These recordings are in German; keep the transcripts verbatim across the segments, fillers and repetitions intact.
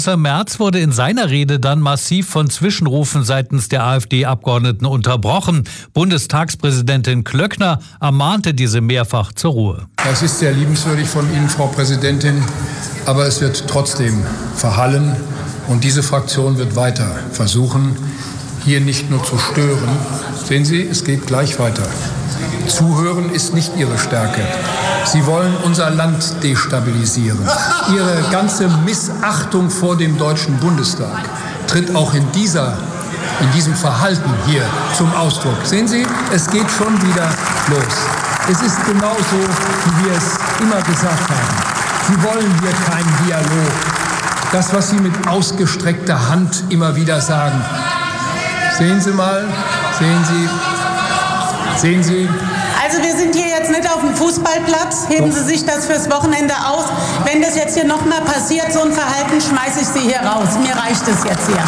Bundeskanzler Merz wurde in seiner Rede dann massiv von Zwischenrufen seitens der AfD-Abgeordneten unterbrochen. Bundestagspräsidentin Klöckner ermahnte diese mehrfach zur Ruhe. Das ist sehr liebenswürdig von Ihnen, Frau Präsidentin, aber es wird trotzdem verhallen. Und diese Fraktion wird weiter versuchen, hier nicht nur zu stören. Sehen Sie, es geht gleich weiter. Zuhören ist nicht Ihre Stärke. Sie wollen unser Land destabilisieren. Ihre ganze Missachtung vor dem Deutschen Bundestag tritt auch in, dieser, in diesem Verhalten hier zum Ausdruck. Sehen Sie, es geht schon wieder los. Es ist genauso, wie wir es immer gesagt haben. Sie wollen hier keinen Dialog. Das, was Sie mit ausgestreckter Hand immer wieder sagen. Sehen Sie mal, sehen Sie, sehen Sie. Also wir sind hier jetzt nicht auf dem Fußballplatz. Heben Sie sich das fürs Wochenende auf. Wenn das jetzt hier nochmal passiert, so ein Verhalten, schmeiße ich Sie hier raus. Mir reicht es jetzt hier.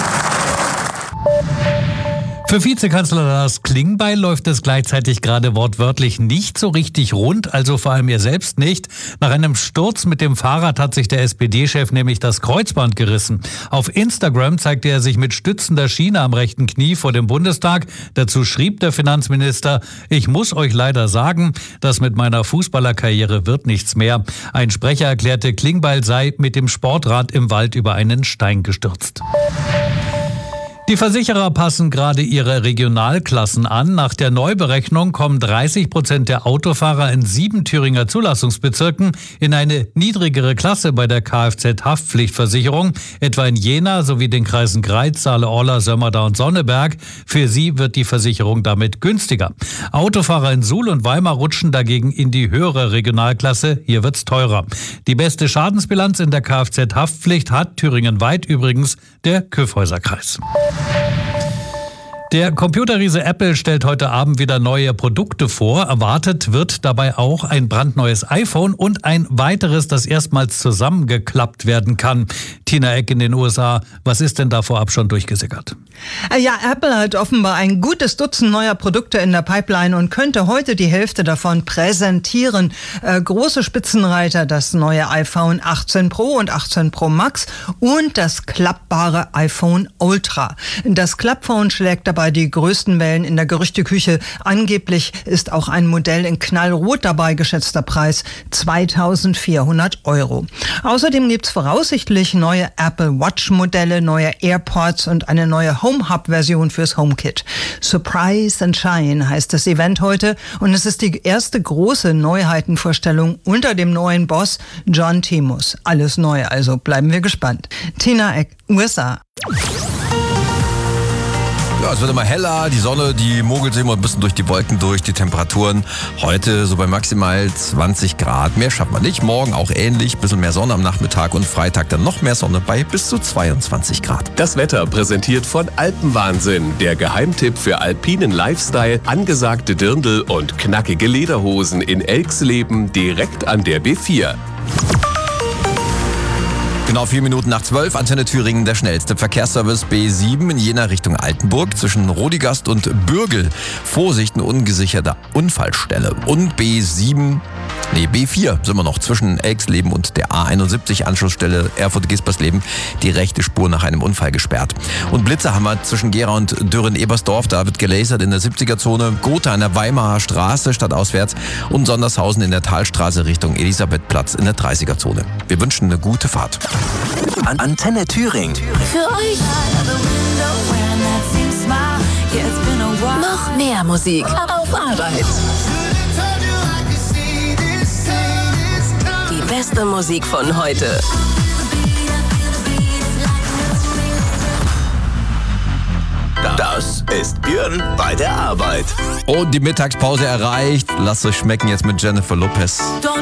Für Vizekanzler Lars Klingbeil läuft es gleichzeitig gerade wortwörtlich nicht so richtig rund, also vor allem er selbst nicht. Nach einem Sturz mit dem Fahrrad hat sich der S P D-Chef nämlich das Kreuzband gerissen. Auf Instagram zeigte er sich mit stützender Schiene am rechten Knie vor dem Bundestag. Dazu schrieb der Finanzminister: Ich muss euch leider sagen, das mit meiner Fußballerkarriere wird nichts mehr. Ein Sprecher erklärte, Klingbeil sei mit dem Sportrad im Wald über einen Stein gestürzt. Die Versicherer passen gerade ihre Regionalklassen an. Nach der Neuberechnung kommen dreißig Prozent der Autofahrer in sieben Thüringer Zulassungsbezirken in eine niedrigere Klasse bei der Kfz-Haftpflichtversicherung, etwa in Jena sowie den Kreisen Greiz, Saale-Orla, Sömmerda und Sonneberg. Für sie wird die Versicherung damit günstiger. Autofahrer in Suhl und Weimar rutschen dagegen in die höhere Regionalklasse. Hier wird's teurer. Die beste Schadensbilanz in der Kfz-Haftpflicht hat thüringenweit übrigens der Kyffhäuser-Kreis. Der Computerriese Apple stellt heute Abend wieder neue Produkte vor. Erwartet wird dabei auch ein brandneues iPhone und ein weiteres, das erstmals zusammengeklappt werden kann. Tina Eck in den U S A, was ist denn da vorab schon durchgesickert? Ja, Apple hat offenbar ein gutes Dutzend neuer Produkte in der Pipeline und könnte heute die Hälfte davon präsentieren. Äh, große Spitzenreiter, das neue iPhone achtzehn Pro und achtzehn Pro Max und das klappbare iPhone Ultra. Das Klappphone schlägt dabei die größten Wellen in der Gerüchteküche. Angeblich ist auch ein Modell in knallrot dabei, geschätzter Preis zweitausendvierhundert Euro. Außerdem gibt's voraussichtlich neue Apple Watch Modelle, neue AirPods und eine neue Home Hub Version fürs HomeKit. Surprise and Shine heißt das Event heute und es ist die erste große Neuheitenvorstellung unter dem neuen Boss John Timus. Alles neu, also bleiben wir gespannt. Tina Eck, U S A. Ja, es wird immer heller, die Sonne, die mogelt sich immer ein bisschen durch die Wolken durch, die Temperaturen heute so bei maximal zwanzig Grad. Mehr schafft man nicht, morgen auch ähnlich, ein bisschen mehr Sonne am Nachmittag und Freitag dann noch mehr Sonne bei bis zu zweiundzwanzig Grad. Das Wetter präsentiert von Alpenwahnsinn, der Geheimtipp für alpinen Lifestyle, angesagte Dirndl und knackige Lederhosen in Elxleben direkt an der B vier. Genau vier Minuten nach zwölf, Antenne Thüringen, der schnellste Verkehrsservice B sieben in Jena Richtung Altenburg zwischen Rodigast und Bürgel. Vorsicht, eine ungesicherte Unfallstelle. Und B sieben, nee B vier sind wir noch zwischen Elxleben und der A einundsiebzig Anschlussstelle Erfurt-Gispersleben die rechte Spur nach einem Unfall gesperrt. Und Blitze haben wir zwischen Gera und Dürren-Ebersdorf, da wird gelasert in der siebziger-Zone, Gotha an der Weimarer Straße stadtauswärts und Sondershausen in der Talstraße Richtung Elisabethplatz in der dreißiger-Zone. Wir wünschen eine gute Fahrt. An Antenne Thüringen. Für euch noch mehr Musik auf Arbeit. Die beste Musik von heute. Das ist Björn bei der Arbeit. Und die Mittagspause erreicht. Lasst euch schmecken jetzt mit Jennifer Lopez. Don't